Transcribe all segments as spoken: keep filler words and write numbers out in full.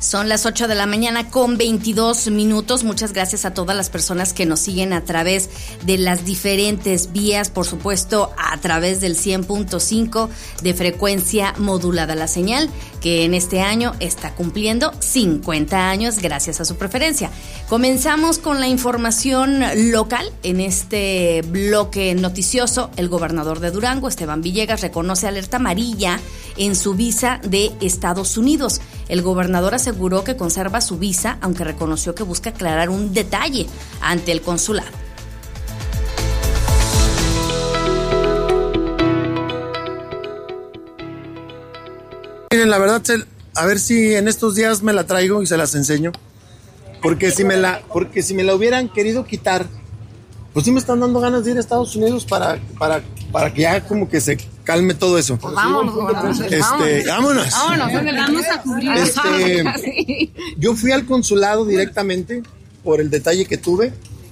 Son las ocho de la mañana con veintidós minutos. Muchas gracias a todas las personas que nos siguen a través de las diferentes vías, por supuesto a través del cien punto cinco de frecuencia modulada, la señal que en este año está cumpliendo cincuenta años gracias a su preferencia. Comenzamos con la información local. En este bloque noticioso, el gobernador de Durango, Esteban Villegas, reconoce alerta amarilla en su visa de Estados Unidos. El gobernador aseguró que conserva su visa, aunque reconoció que busca aclarar un detalle ante el consulado. Miren, la verdad, a ver si en estos días me la traigo y se las enseño. Porque si me la, porque si me la hubieran querido quitar, pues sí me están dando ganas de ir a Estados Unidos para, para, para que ya como que se calme todo eso. Pues vámonos, vámonos. Este, vámonos. Vámonos, vamos a cubrir. Este, yo fui al consulado directamente por el detalle que tuve.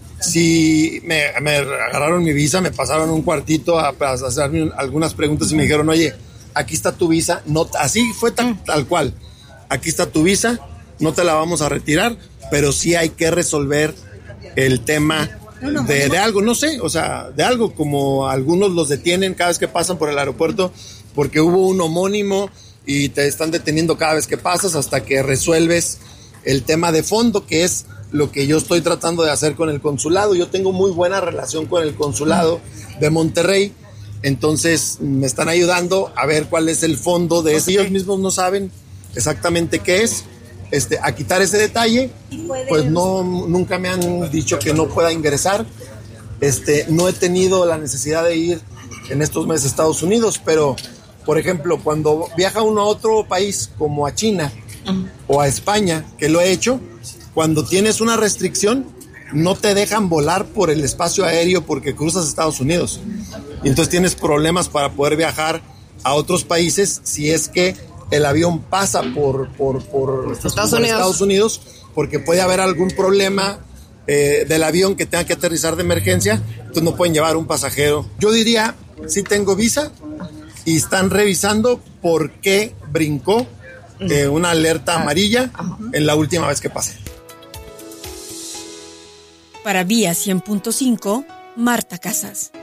Sí, me, me agarraron mi visa, me pasaron un cuartito a, a hacerme algunas preguntas y me dijeron, oye, aquí está tu visa. No, así fue tal, tal cual. Aquí está tu visa, no te la vamos a retirar, pero sí hay que resolver el tema de, de algo, no sé, o sea, de algo como algunos los detienen cada vez que pasan por el aeropuerto porque hubo un homónimo y te están deteniendo cada vez que pasas hasta que resuelves el tema de fondo, que es lo que yo estoy tratando de hacer con el consulado. Yo tengo muy buena relación con el consulado de Monterrey, entonces me están ayudando a ver cuál es el fondo de eso. Ellos mismos no saben exactamente qué es. Este, a quitar ese detalle, pues no, nunca me han dicho que no pueda ingresar. Este, no he tenido la necesidad de ir en estos meses a Estados Unidos, pero, por ejemplo, cuando viaja uno a otro país, como a China uh-huh. o a España, que lo he hecho, cuando tienes una restricción, no te dejan volar por el espacio aéreo porque cruzas Estados Unidos. Y entonces tienes problemas para poder viajar a otros países si es que el avión pasa por, por, por, Estados, por Unidos. Estados Unidos, porque puede haber algún problema eh, del avión que tenga que aterrizar de emergencia, entonces no pueden llevar un pasajero. Yo diría, sí tengo visa y están revisando por qué brincó eh, una alerta amarilla en la última vez que pasé. Para Vía cien punto cinco, Marta Casas.